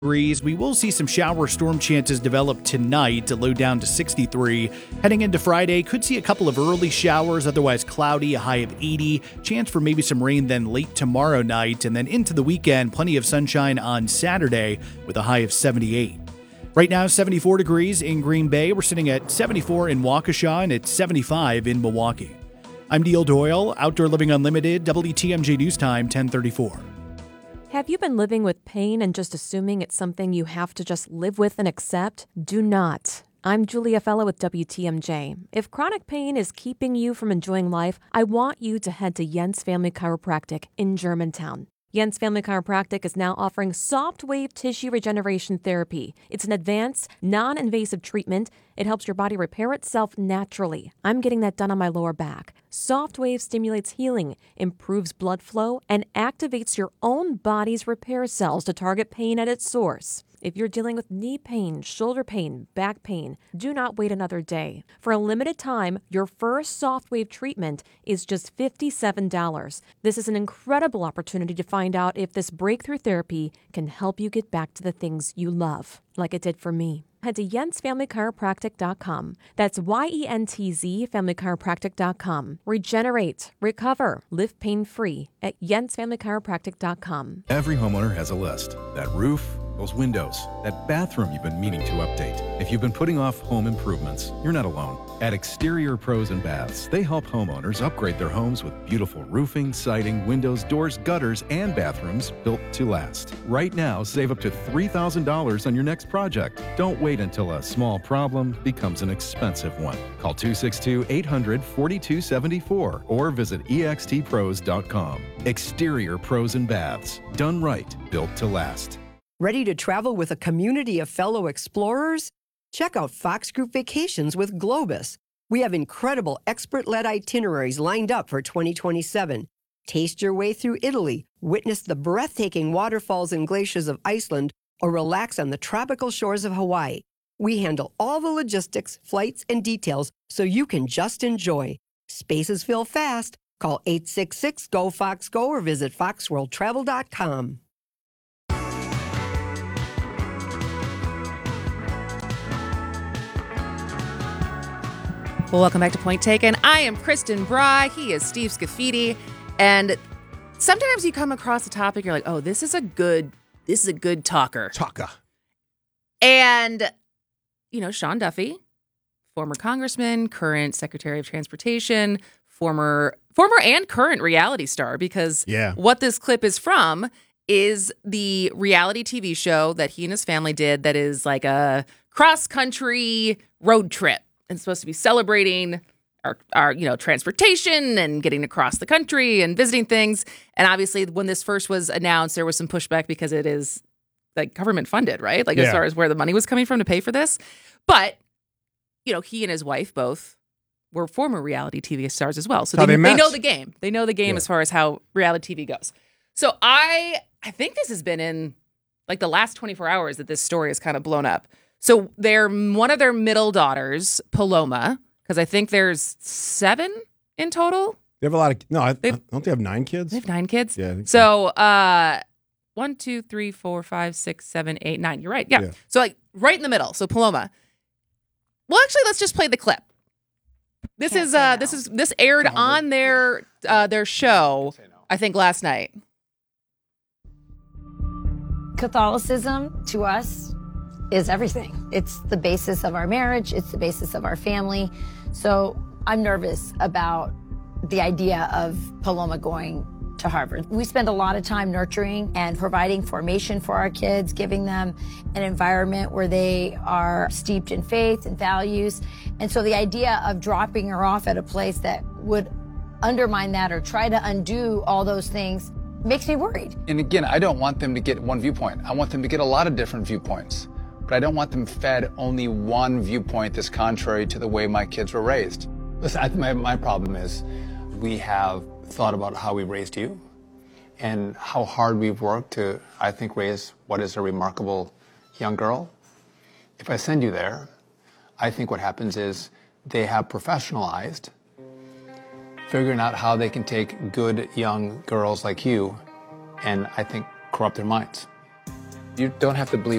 degrees. We will see some shower storm chances develop tonight, a low down to 63. Heading into Friday, could see a couple of early showers, otherwise cloudy, a high of 80. Chance for maybe some rain then late tomorrow night, and then into the weekend, plenty of sunshine on Saturday with a high of 78. Right now, 74 degrees in Green Bay. We're sitting at 74 in Waukesha, and it's 75 in Milwaukee. I'm Neil Doyle, Outdoor Living Unlimited, WTMJ News Time, 1034. Have you been living with pain and just assuming it's something you have to just live with and accept? Do not. I'm Julia Fellow with WTMJ. If chronic pain is keeping you from enjoying life, I want you to head to Jens Family Chiropractic in Germantown. Jens Family Chiropractic is now offering soft wave tissue regeneration therapy. It's an advanced, non-invasive treatment. It helps your body repair itself naturally. I'm getting that done on my lower back. Soft wave stimulates healing, improves blood flow, and activates your own body's repair cells to target pain at its source. If you're dealing with knee pain, shoulder pain, back pain, do not wait another day. For a limited time, your first soft wave treatment is just $57. This is an incredible opportunity to find out if this breakthrough therapy can help you get back to the things you love, like it did for me. Head to jensfamilychiropractic.com. That's YENTZ familychiropractic.com. Regenerate, recover, live pain-free at jensfamilychiropractic.com. Every homeowner has a list. That roof, those windows, that bathroom you've been meaning to update. If you've been putting off home improvements, you're not alone. At Exterior Pros and Baths, they help homeowners upgrade their homes with beautiful roofing, siding, windows, doors, gutters, and bathrooms built to last. Right now, save up to $3,000 on your next project. Don't wait until a small problem becomes an expensive one. Call 262-800-4274 or visit extpros.com. Exterior Pros and Baths. Done right, built to last. Ready to travel with a community of fellow explorers? Check out Fox Group Vacations with Globus. We have incredible expert-led itineraries lined up for 2027. Taste your way through Italy, witness the breathtaking waterfalls and glaciers of Iceland, or relax on the tropical shores of Hawaii. We handle all the logistics, flights, and details so you can just enjoy. Spaces fill fast. Call 866-GO-FOX-GO or visit foxworldtravel.com. Well, welcome back to Point Taken. I am Kristen Bry. He is Steve Scafidi. And sometimes you come across a topic, you're like, oh, this is a good talker. And, Sean Duffy, former congressman, current Secretary of Transportation, former and current reality star, because what this clip is from is the reality TV show that he and his family did that is like a cross-country road trip. And supposed to be celebrating our transportation and getting across the country and visiting things. And obviously, when this first was announced, there was some pushback because it is like government funded, right? Like as far as where the money was coming from to pay for this. But, he and his wife both were former reality TV stars as well. So they know the game. They know the game as far as how reality TV goes. So I think this has been in like the last 24 hours that this story has kind of blown up. So one of their middle daughters, Paloma, because I think there's 7 in total. They have a lot of don't they have 9 kids? They have 9 kids. Yeah. I think so 1, 2, 3, 4, 5, 6, 7, 8, 9. You're right. Yeah. So like right in the middle. So Paloma. Well, actually, let's just play the clip. This aired on their show, I think last night. Catholicism to us is everything. It's the basis of our marriage. It's the basis of our family. So I'm nervous about the idea of Paloma going to Harvard. We spend a lot of time nurturing and providing formation for our kids, giving them an environment where they are steeped in faith and values. And so the idea of dropping her off at a place that would undermine that or try to undo all those things makes me worried. And again, I don't want them to get one viewpoint. I want them to get a lot of different viewpoints. But I don't want them fed only one viewpoint that's contrary to the way my kids were raised. Listen, I think my problem is we have thought about how we raised you and how hard we've worked to, I think, raise what is a remarkable young girl. If I send you there, I think what happens is they have professionalized figuring out how they can take good young girls like you and, I think, corrupt their minds. You don't have to believe